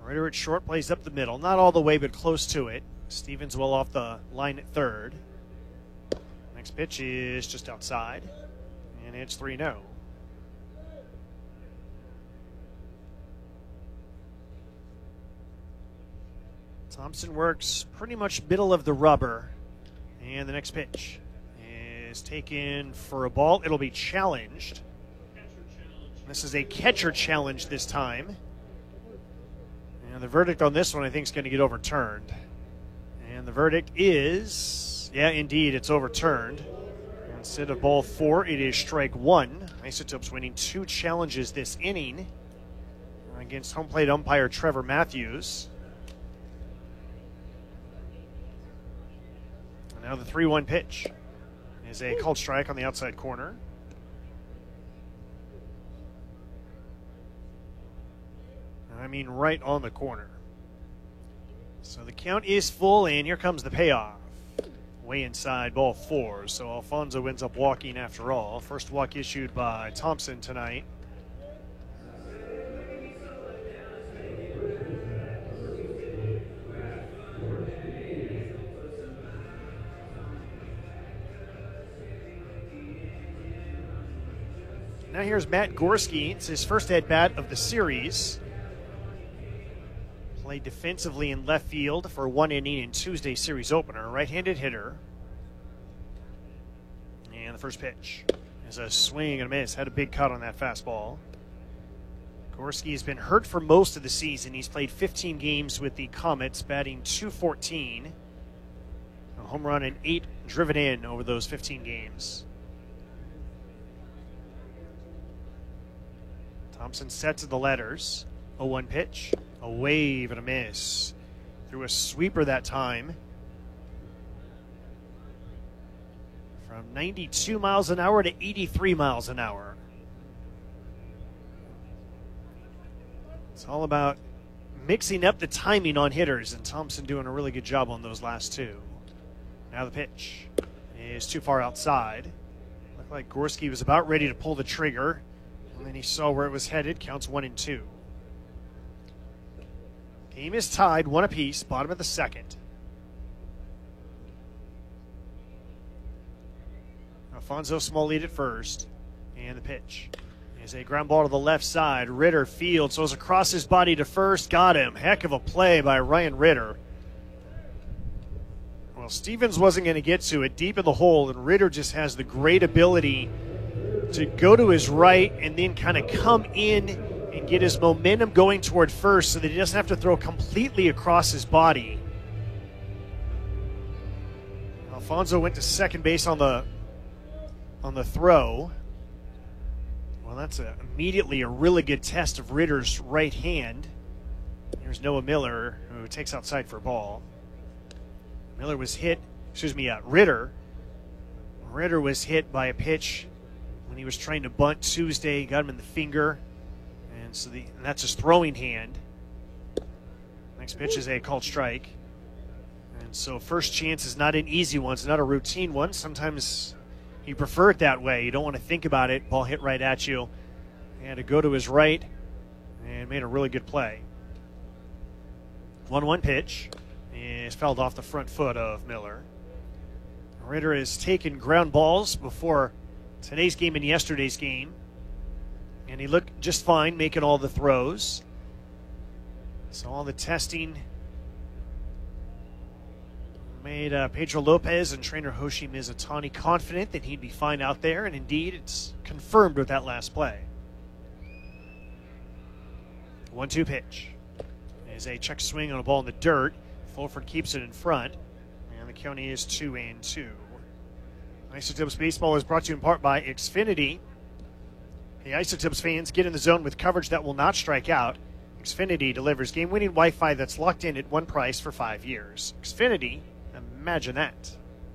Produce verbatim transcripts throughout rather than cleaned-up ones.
Ritter at short, plays up the middle. Not all the way, but close to it. Stevens well off the line at third. Next pitch is just outside. And it's three oh. Thompson works pretty much middle of the rubber. And the next pitch is taken for a ball. It'll be challenged. This is a catcher challenge this time. And the verdict on this one, I think, is going to get overturned. And the verdict is, yeah, indeed, it's overturned. Instead of ball four, it is strike one. Isotopes winning two challenges this inning against home plate umpire Trevor Matthews. And now the three one pitch is a called strike on the outside corner. I mean right on the corner. So the count is full, and here comes the payoff. Way inside, ball four. So Alfonso ends up walking after all. First walk issued by Thompson tonight. Now here's Matt Gorski. It's his first at-bat of the series. Played defensively in left field for one inning in Tuesday's series opener. Right-handed hitter. And the first pitch is a swing and a miss. Had a big cut on that fastball. Gorski has been hurt for most of the season. He's played fifteen games with the Comets, batting two fourteen. A home run and eight driven in over those fifteen games. Thompson sets the letters. oh one pitch. A wave and a miss. Threw a sweeper that time. From ninety-two miles an hour to eighty-three miles an hour. It's all about mixing up the timing on hitters, and Thompson doing a really good job on those last two. Now the pitch is too far outside. Looked like Gorski was about ready to pull the trigger, and then he saw where it was headed. Counts one and two. Game is tied, one apiece, bottom of the second. Alfonso Small lead at first, and the pitch is a ground ball to the left side. Ritter fields, throws across his body to first, got him. Heck of a play by Ryan Ritter. Well, Stevens wasn't going to get to it, deep in the hole, and Ritter just has the great ability to go to his right and then kind of come in and get his momentum going toward first so that he doesn't have to throw completely across his body. Alfonso went to second base on the on the throw. Well, that's a, immediately a really good test of Ritter's right hand. Here's Noah Miller, who takes outside for a ball. Miller was hit, excuse me, uh, Ritter. Ritter was hit by a pitch when he was trying to bunt Tuesday, got him in the finger. And so the, and that's his throwing hand. Next pitch is a called strike. And so first chance is not an easy one. It's not a routine one. Sometimes you prefer it that way. You don't want to think about it. Ball hit right at you. And to go to his right and made a really good play. one one pitch is fouled off the front foot of Miller. Ritter has taken ground balls before today's game and yesterday's game. And he looked just fine making all the throws. So all the testing made uh, Pedro Lopez and trainer Hoshi Mizutani confident that he'd be fine out there. And indeed, it's confirmed with that last play. one two pitch is a check swing on a ball in the dirt. Fulford keeps it in front. And the count is two and two. Isotopes Baseball is brought to you in part by Xfinity. The Isotopes fans, get in the zone with coverage that will not strike out. Xfinity delivers game-winning Wi-Fi that's locked in at one price for five years. Xfinity, imagine that.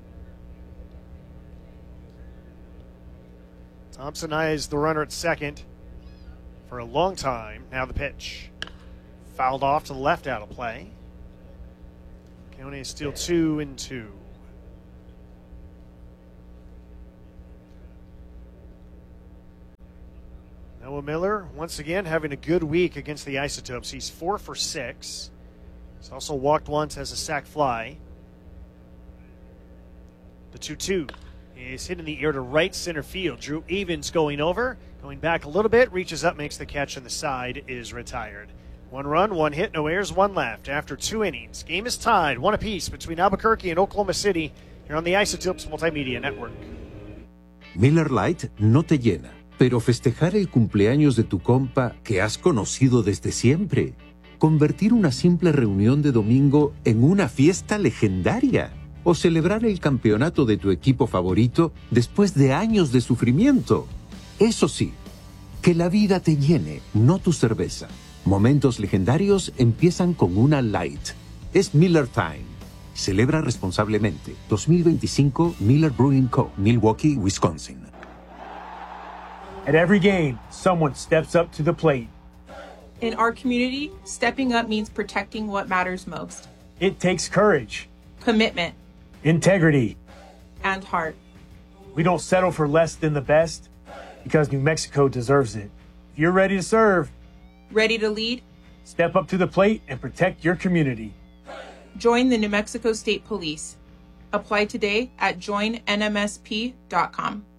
Thompson eyes the runner at second for a long time. Now the pitch. Fouled off to the left, out of play. Count is still two and two. Noah Miller, once again, having a good week against the Isotopes. He's four for six. He's also walked once as a sac fly. The two two is hit in the air to right center field. Drew Evans going over, going back a little bit, reaches up, makes the catch on the side, is retired. One run, one hit, no errors, one left. After two innings, game is tied, one apiece between Albuquerque and Oklahoma City here on the Isotopes Multimedia Network. Miller Lite no te llena, pero festejar el cumpleaños de tu compa que has conocido desde siempre. Convertir una simple reunión de domingo en una fiesta legendaria. O celebrar el campeonato de tu equipo favorito después de años de sufrimiento. Eso sí, que la vida te llene, no tu cerveza. Momentos legendarios empiezan con una Light. Es Miller Time. Celebra responsablemente. dos mil veinticinco Miller Brewing Co., Milwaukee, Wisconsin. At every game, someone steps up to the plate. In our community, stepping up means protecting what matters most. It takes courage, Commitment, integrity. and heart. We don't settle for less than the best because New Mexico deserves it. If you're ready to serve, Ready to lead? step up to the plate and protect your community. Join the New Mexico State Police. Apply today at join N M S P dot com.